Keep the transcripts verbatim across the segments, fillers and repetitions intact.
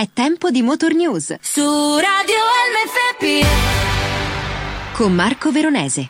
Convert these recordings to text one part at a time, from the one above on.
È tempo di Motor News su Radio M F P con Marco Veronese.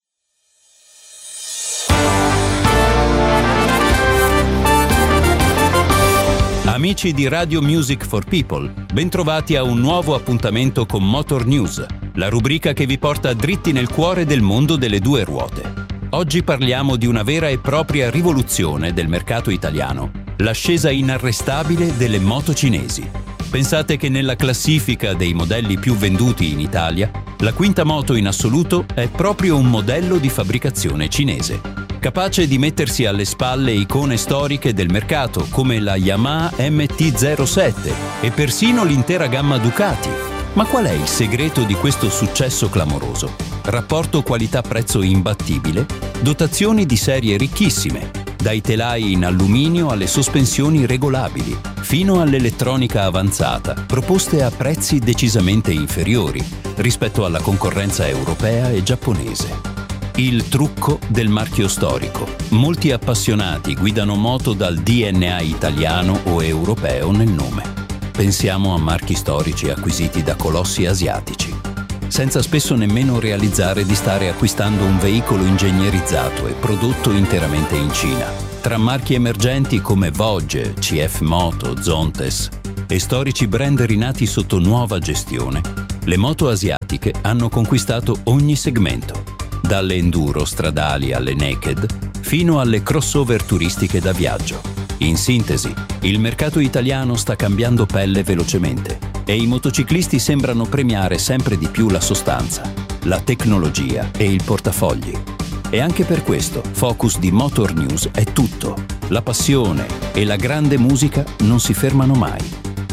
Amici di Radio Music for People, bentrovati a un nuovo appuntamento con Motor News, la rubrica che vi porta dritti nel cuore del mondo delle due ruote. Oggi parliamo di una vera e propria rivoluzione del mercato italiano, l'ascesa inarrestabile delle moto cinesi. Pensate che nella classifica dei modelli più venduti in Italia, la quinta moto in assoluto è proprio un modello di fabbricazione cinese, capace di mettersi alle spalle icone storiche del mercato come la Yamaha M T zero sette e persino l'intera gamma Ducati. Ma qual è il segreto di questo successo clamoroso? Rapporto qualità-prezzo imbattibile, dotazioni di serie ricchissime, dai telai in alluminio alle sospensioni regolabili, fino all'elettronica avanzata, proposte a prezzi decisamente inferiori rispetto alla concorrenza europea e giapponese. Il trucco del marchio storico. Molti appassionati guidano moto dal D N A italiano o europeo nel nome. Pensiamo a marchi storici acquisiti da colossi asiatici, senza spesso nemmeno realizzare di stare acquistando un veicolo ingegnerizzato e prodotto interamente in Cina. Tra marchi emergenti come Vogue, C F Moto, Zontes e storici brand rinati sotto nuova gestione, le moto asiatiche hanno conquistato ogni segmento, dalle enduro stradali alle naked, fino alle crossover turistiche da viaggio. In sintesi, il mercato italiano sta cambiando pelle velocemente e i motociclisti sembrano premiare sempre di più la sostanza, la tecnologia e il portafogli. E anche per questo Focus di Motor News è tutto. La passione e la grande musica non si fermano mai.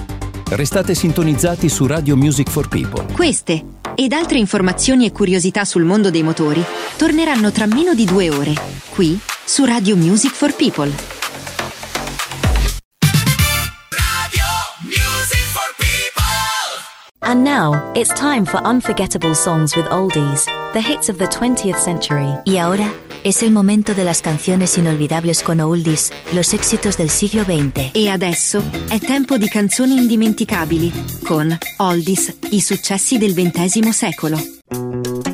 Restate sintonizzati su Radio Music for People. Queste ed altre informazioni e curiosità sul mondo dei motori torneranno tra meno di due ore, qui su Radio Music for People. Radio Music for People. And now, it's time for Unforgettable Songs with Oldies, the hits of the twentieth century. Y ahora, es el momento de las canciones inolvidables con Oldies, los éxitos del siglo veinte. E adesso è tempo di canzoni indimenticabili con Oldies, i successi del ventesimo secolo.